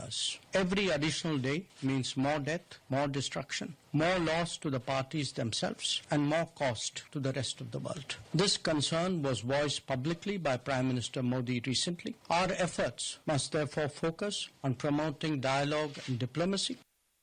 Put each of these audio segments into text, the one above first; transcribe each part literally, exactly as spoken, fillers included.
us. Every additional day means more death, more destruction, more loss to the parties themselves, and more cost to the rest of the world. This concern was voiced publicly by Prime Minister Modi recently. Our efforts must therefore focus on promoting dialogue and diplomacy.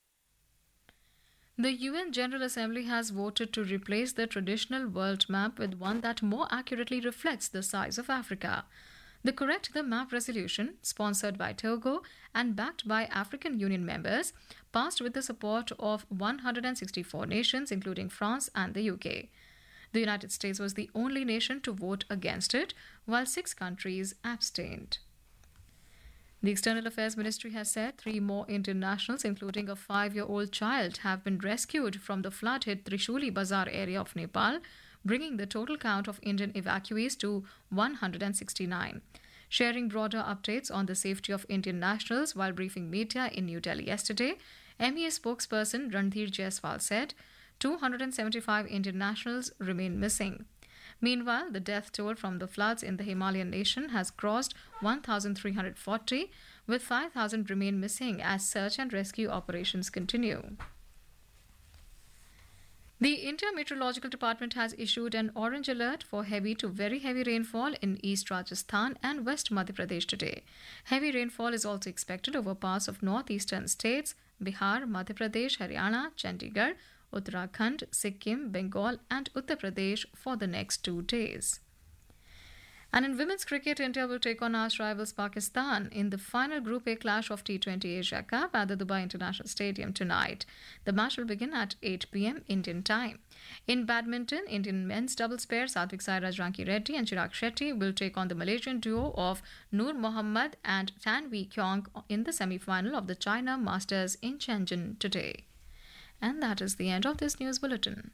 The U N General Assembly has voted to replace the traditional world map with one that more accurately reflects the size of Africa. The Correct the Map resolution, sponsored by Togo and backed by African Union members, passed with the support of one hundred sixty-four nations, including France and the U K. The United States was the only nation to vote against it, while six countries abstained. The External Affairs Ministry has said three more Indian nationals, including a five-year-old child, have been rescued from the flood-hit Trishuli Bazar area of Nepal, bringing the total count of Indian evacuees to one hundred sixty-nine. Sharing broader updates on the safety of Indian nationals while briefing media in New Delhi yesterday, M E A spokesperson Randhir Jaiswal said two hundred seventy-five Indian nationals remain missing. Meanwhile, the death toll from the floods in the Himalayan nation has crossed one thousand three hundred forty, with five thousand remain missing as search and rescue operations continue. The India Meteorological Department has issued an orange alert for heavy to very heavy rainfall in East Rajasthan and West Madhya Pradesh today. Heavy rainfall is also expected over parts of northeastern states, Bihar, Madhya Pradesh, Haryana, Chandigarh, Uttarakhand, Sikkim, Bengal and Uttar Pradesh for the next two days. And in women's cricket, India will take on arch rivals Pakistan in the final Group A clash of T twenty Asia Cup at the Dubai International Stadium tonight. The match will begin at eight p.m. Indian time. In badminton, Indian men's doubles pair Satvik Sairaj Ranki Reddy and Chirag Shetty will take on the Malaysian duo of Noor Mohammad and Tan Wee Kyong in the semi-final of the China Masters in Shenzhen today. And that is the end of this news bulletin.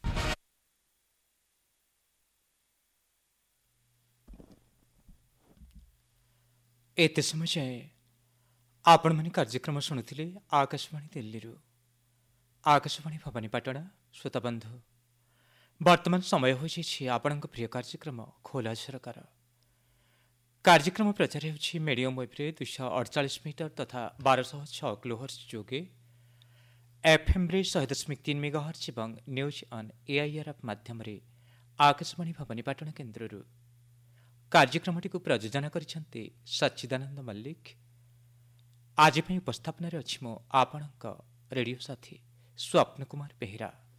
एते समय जाए आपण माने कार्यक्रम शुणुथिले आकाशवाणी दिल्ली आकाशवाणी भवानीपाटना श्रोता बंधु वर्तमान समय हो आपण प्रिय कार्यक्रम खोला झरकार कार्यक्रम प्रचार हो मीडियम वेब्रे दुईश अड़चाश मीटर तथा बारश छः किलोहर्ट्ज जोगे एफएम रे शहे दशमिक तीन मेगाहर्ट्ज और न्यूज ऑन एआईआर माध्यम आकाशवाणी भवानीपाटना केन्द्र कार्यक्रमटी को प्रयोजन करिसेंती सच्चिदानंद मल्लिक। आज उपस्थापन अच्छी मो आपण रेडियो साथी स्वप्न कुमार बेहेरा।